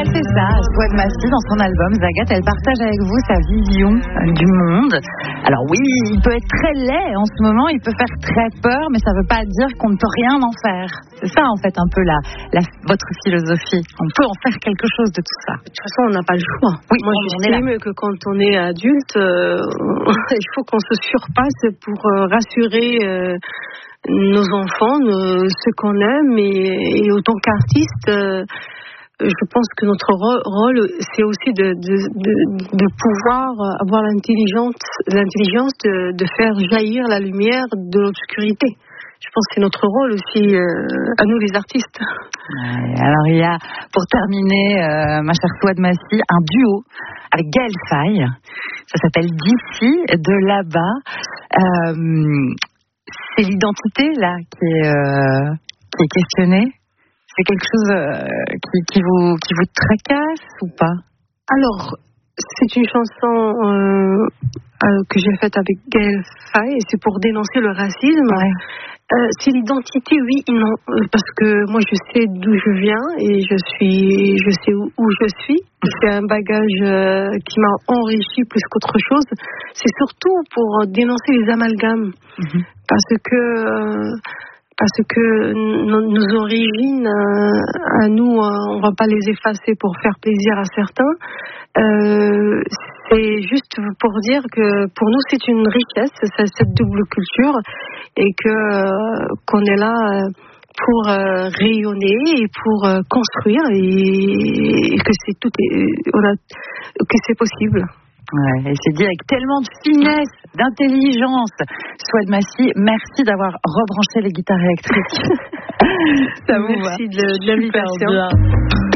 c'est ça. Swad Massi, dans son album, Zagat, elle partage avec vous sa vision du monde. Alors oui, il peut être très laid en ce moment, il peut faire très peur, mais ça ne veut pas dire qu'on ne peut rien en faire. C'est ça, en fait, un peu votre philosophie. On peut en faire quelque chose de tout ça. De toute façon, on n'a pas le choix. Oui, moi, j'estime que quand on est adulte, il faut qu'on se surpasse pour rassurer nos enfants, ceux qu'on aime, et autant qu'artiste, je pense que notre rôle, c'est aussi de pouvoir avoir l'intelligence de faire jaillir la lumière de l'obscurité. Je pense que c'est notre rôle aussi, à nous les artistes. Alors il y a, pour terminer, ma chère Swad Massi, un duo avec Gaël Faye. Ça s'appelle D'ici, de là-bas. C'est l'identité là qui est questionnée. C'est quelque chose qui vous tracasse ou pas? Alors, c'est une chanson que j'ai faite avec Gaël Faye, et c'est pour dénoncer le racisme. Ouais. C'est l'identité, oui et non, parce que moi je sais d'où je viens et je sais où je suis. C'est un bagage qui m'a enrichi plus qu'autre chose. C'est surtout pour dénoncer les amalgames, parce que nos origines, à nous, on va pas les effacer pour faire plaisir à certains. C'est juste pour dire que pour nous c'est une richesse, cette double culture, et qu'on est là pour rayonner et pour construire, et que que c'est possible. Ouais, et c'est dit avec tellement de finesse, d'intelligence. Swad Massi, merci d'avoir rebranché les guitares électriques. Merci de l'invitation.